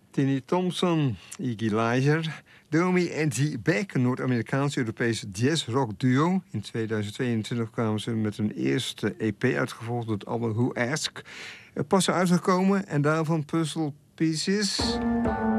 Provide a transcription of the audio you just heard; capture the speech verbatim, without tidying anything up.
Tini Thompson, Iggy Lizer, Domi en The Beck, een Noord-Amerikaans-Europese jazz-rock duo. In tweeduizend tweeëntwintig kwamen ze met hun eerste E P uitgevolgd door het album Who Ask. Er pas uitgekomen en daarvan Puzzle Pieces.